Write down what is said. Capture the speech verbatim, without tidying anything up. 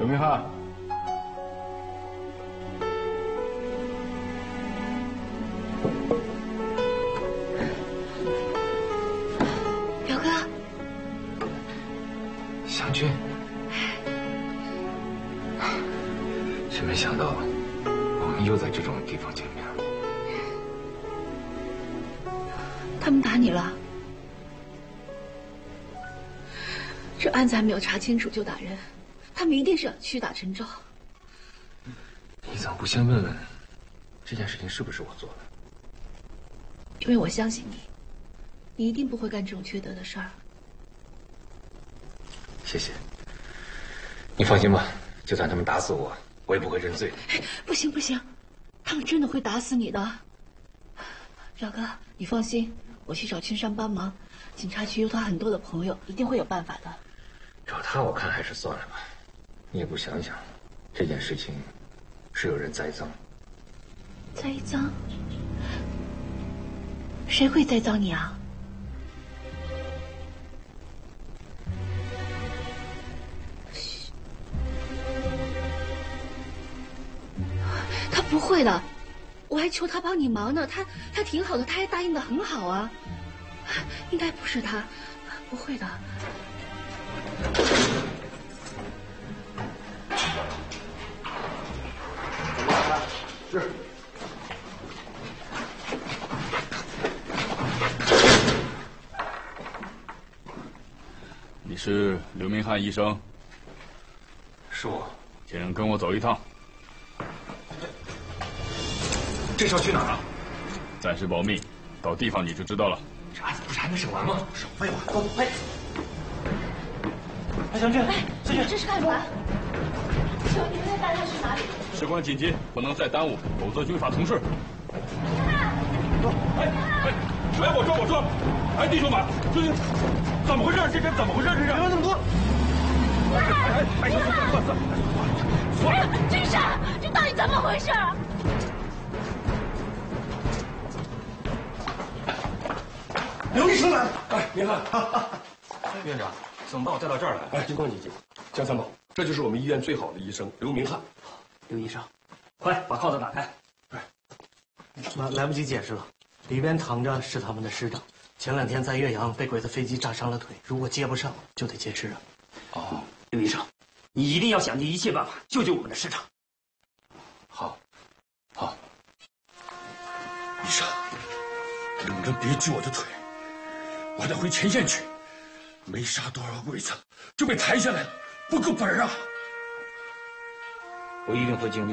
刘明翰， 表哥， 湘君，真没想到我们又在这种地方见面。 他们打你了？这案子还没有查清楚就打人，他们一定是要屈打成招。 你怎么不先问问这件事情是不是我做的？ 因为我相信你，你一定不会干这种缺德的事儿。 谢谢。你放心吧，就算他们打死我，我也不会认罪的。 不行不行，他们真的会打死你的。表哥，你放心，我去找青山帮忙，警察局有他很多的朋友，一定会有办法的。 找他，我看还是算了吧。你也不想想，这件事情是有人栽赃。 栽赃？谁会栽赃你啊？他不会的，我还求他帮你忙呢。他他挺好的，他还答应的很好啊。应该不是他，不会的。 是。 你是刘明翰医生？ 是我。 请跟我走一趟。 这是要去哪儿啊？ 暂时保密，到地方你就知道了。 这案子不是还没审完吗？ 少废话，走！哎，哎，湘君，湘君， 这是干嘛？求你们再带他去哪里？ 事关紧急，不能再耽误，否则军法从事。哎哎，来，我说我说，哎，弟兄们，这怎么回事？这这怎么回事？这是别问那么多。哎哎哎，算算算了。 君山，这到底怎么回事？ 刘医生来了！哎，明翰， 院长，怎么把我带到这儿来？ 哎，金光姐姐，江三宝，这就是我们医院最好的医生刘明翰。 刘医生，快把铐子打开！ 哎， 来来不及解释了，里边躺着是他们的师长，前两天在岳阳被鬼子飞机炸伤了腿，如果接不上，就得截肢啊。 哦，刘医生，你一定要想尽一切办法救救我们的师长。 好，好。 医生，能不能别锯我的腿？我得回前线去，没杀多少鬼子就被抬下来了，不够本啊！ 我一定会尽力。